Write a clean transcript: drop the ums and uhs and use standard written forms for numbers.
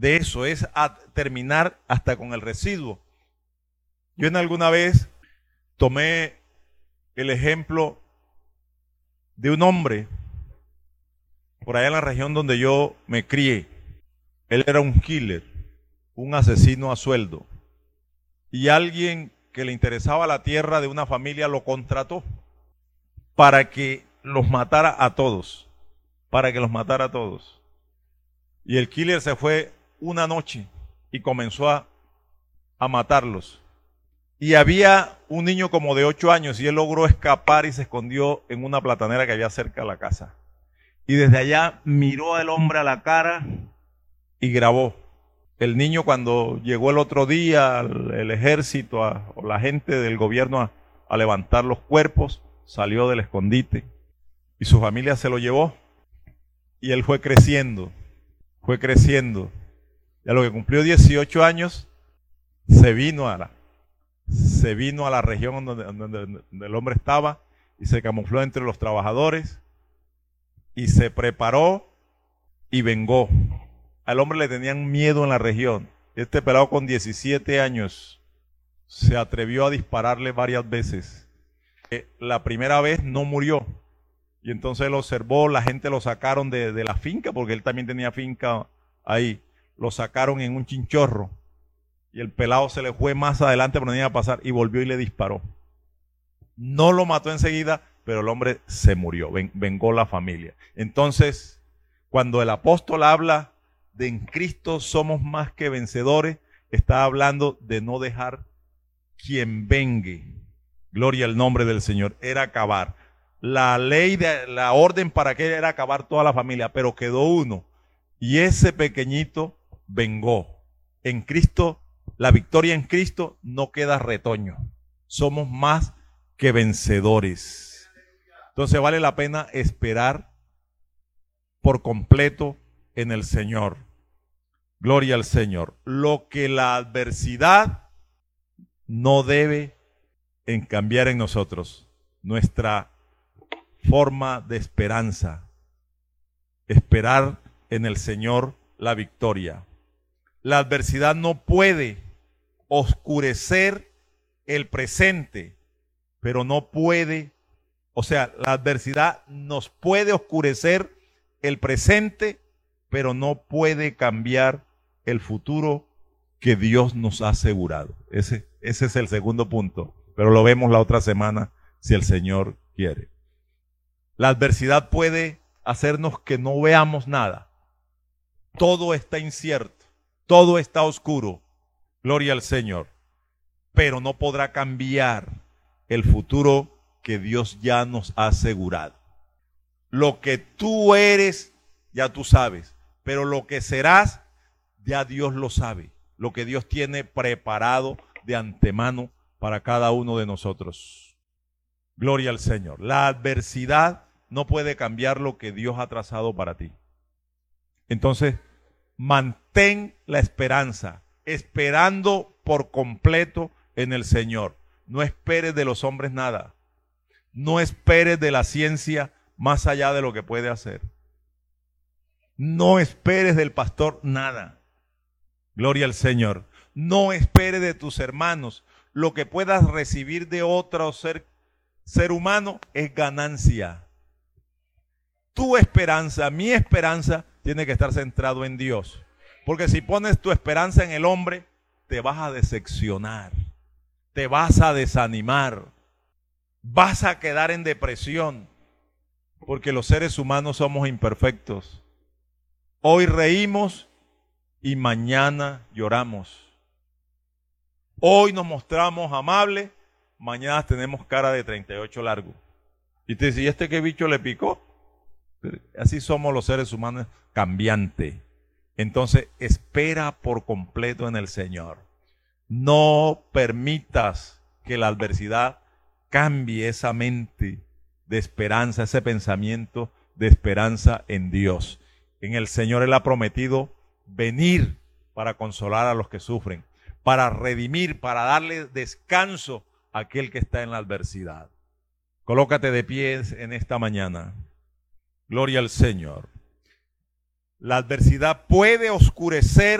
de eso, es a terminar hasta con el residuo. Yo en alguna vez tomé el ejemplo de un hombre por allá en la región donde yo me crié. Él era un killer, un asesino a sueldo. Y alguien que le interesaba la tierra de una familia lo contrató para que los matara a todos. Para que los matara a todos. Y el killer se fue una noche y comenzó a matarlos. Y había un niño como de 8 años y él logró escapar y se escondió en una platanera que había cerca de la casa. Y desde allá miró al hombre a la cara y grabó. El niño, cuando llegó el otro día el ejército o la gente del gobierno a levantar los cuerpos, salió del escondite y su familia se lo llevó y él fue creciendo. Y a lo que cumplió 18 años se vino a la región donde el hombre estaba y se camufló entre los trabajadores y se preparó y vengó. Al hombre le tenían miedo en la región. Este pelado con 17 años se atrevió a dispararle varias veces. La primera vez no murió. Y entonces él observó, la gente lo sacaron de la finca, porque él también tenía finca ahí. Lo sacaron en un chinchorro. Y el pelado se le fue más adelante, pero no iba a pasar, y volvió y le disparó. No lo mató enseguida, pero el hombre se murió, vengó la familia. Entonces, cuando el apóstol habla de en Cristo somos más que vencedores, está hablando de no dejar quien vengue. Gloria al nombre del Señor. Era acabar. La ley, la orden para que era acabar toda la familia, pero quedó uno. Y ese pequeñito vengó. En Cristo, la victoria en Cristo no queda retoño. Somos más que vencedores. Entonces vale la pena esperar por completo en el Señor. Gloria al Señor. Lo que la adversidad no debe cambiar en nosotros. Nuestra forma de esperanza. Esperar en el Señor la victoria. La adversidad no puede oscurecer el presente, pero no puede, la adversidad nos puede oscurecer el presente, pero no puede cambiar el futuro que Dios nos ha asegurado. Ese es el segundo punto, pero lo vemos la otra semana si el Señor quiere. La adversidad puede hacernos que no veamos nada. Todo está incierto, todo está oscuro. Gloria al Señor. Pero no podrá cambiar el futuro que Dios ya nos ha asegurado. Lo que tú eres, ya tú sabes. Pero lo que serás, ya Dios lo sabe. Lo que Dios tiene preparado de antemano para cada uno de nosotros. Gloria al Señor. La adversidad no puede cambiar lo que Dios ha trazado para ti. Entonces, mantén la esperanza, esperando por completo en el Señor. No esperes de los hombres nada. No esperes de la ciencia más allá de lo que puede hacer. No esperes del pastor nada. Gloria al Señor. No esperes de tus hermanos. Lo que puedas recibir de otro ser humano es ganancia. Tu esperanza, mi esperanza, tiene que estar centrado en Dios. Porque si pones tu esperanza en el hombre, te vas a decepcionar. Te vas a desanimar. Vas a quedar en depresión. Porque los seres humanos somos imperfectos. Hoy reímos y mañana lloramos. Hoy nos mostramos amables, mañana tenemos cara de 38 largo. Y te dice, ¿y este qué bicho le picó? Así somos los seres humanos, cambiantes. Entonces, espera por completo en el Señor. No permitas que la adversidad cambie esa mente de esperanza, ese pensamiento de esperanza en Dios. En el Señor Él ha prometido venir para consolar a los que sufren, para redimir, para darle descanso a aquel que está en la adversidad. Colócate de pie en esta mañana. Gloria al Señor. La adversidad puede oscurecer